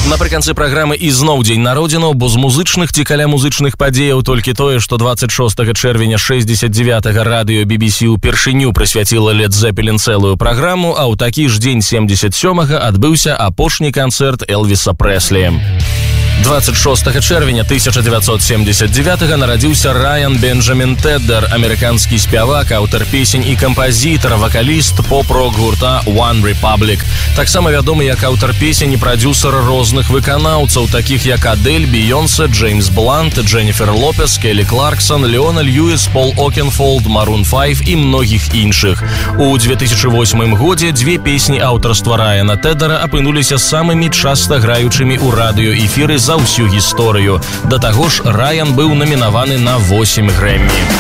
Напрыканцы праграмы ізноў дзень народзінаў, бо з музычных ці каля музычных падзеяў толькі тое, што 26 чэрвеня 69-го радыё BBC упершыню прысвяціла Led Zeppelin цэлую праграму, а ў такі ж дзень 77-го адбыўся апошні канцэрт Элвіса Прэслі. 26 чэрвеня 1979-го нарадзіўся Райан Бенджамін Теддер, амерыканскі спявак, аўтар песень і кампазітар, вакаліст поп-рок гурта One Republic. Таксама вядомы як аўтар песень і прадзюсар розных выканаўцаў, такіх як Адель, Бейонсе, Джеймс Блант, Дженніфер Лопес, Келі Кларксон, Леона Льюіс, Пол Окенфолд, Maroon 5 і многіх іншых. У 2008 годзе дзве песні аўтарства Райана Теддера апынуліся самымі часта граючымі ў радыёэфіры за ўсю гісторыю. Да таго ж, Райан быў намінаваны на 8 Грэммі.